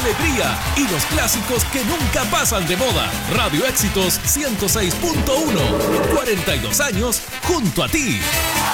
alegría y los clásicos que nunca pasan de moda. Radio Éxitos 106.1. 42 años junto a ti.